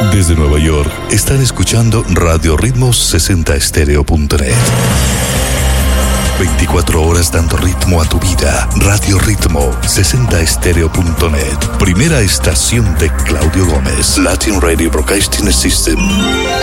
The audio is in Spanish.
Desde Nueva York, están escuchando Radio Ritmos 60estereo.net. 24 horas dando ritmo a tu vida. Radio Ritmo 60estereo.net. Primera estación de Claudio Gómez. Latin Radio Broadcasting System.